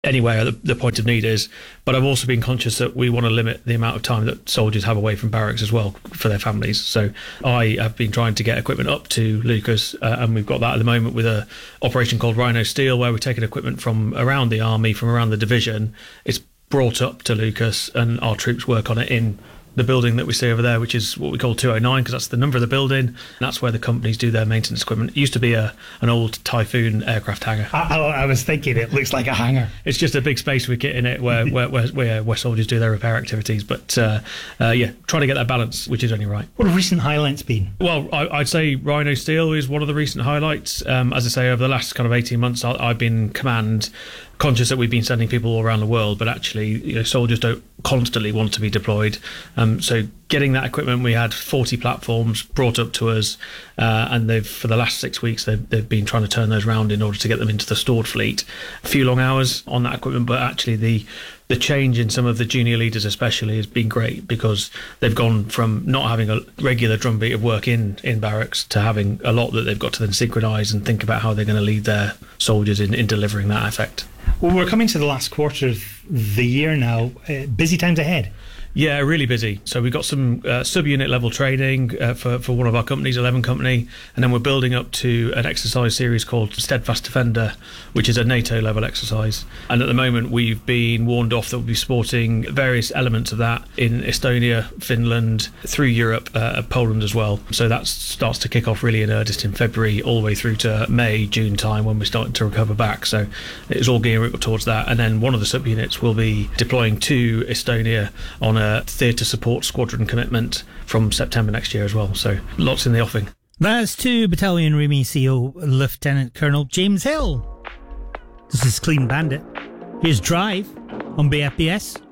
anywhere the point of need is. But I've also been conscious that we want to limit the amount of time that soldiers have away from barracks as well for their families. So I have been trying to get equipment up to Lucas, and we've got that at the moment with a operation called Rhino Steel, where we're taking equipment from around the army, from around the division. It's brought up to Lucas, and our troops work on it in the building that we see over there, which is what we call 209, because that's the number of the building, and that's where the companies do their maintenance equipment. It used to be an old Typhoon aircraft hangar. I was thinking it looks like a hangar. It's just a big space we get in it where soldiers do their repair activities. But trying to get that balance, which is only right. What have recent highlights been? Well, I'd say Rhino Steel is one of the recent highlights. As I say, over the last kind of 18 months, I've been command conscious that we've been sending people all around the world, but actually, soldiers don't constantly want to be deployed. So getting that equipment, we had 40 platforms brought up to us, and for the last 6 weeks, they've been trying to turn those around in order to get them into the stored fleet. A few long hours on that equipment, but actually the change in some of the junior leaders especially has been great, because they've gone from not having a regular drumbeat of work in barracks to having a lot that they've got to then synchronise and think about how they're going to lead their soldiers in delivering that effect. Well, we're coming to the last quarter of the year now. Busy times ahead. Yeah, really busy. So we've got some sub-unit level training for one of our companies, 11 Company, and then we're building up to an exercise series called Steadfast Defender, which is a NATO level exercise. And at the moment, we've been warned off that we'll be sporting various elements of that in Estonia, Finland, through Europe, Poland as well. So that starts to kick off really in earnest in February, all the way through to May, June time, when we're starting to recover back. So it's all gearing up towards that. And then one of the sub-units will be deploying to Estonia on a theatre support squadron commitment from September next year as well. So lots in the offing. That's 2 Battalion Remy CO Lieutenant Colonel James Hill. This is Clean Bandit. Here's Drive on BFBS.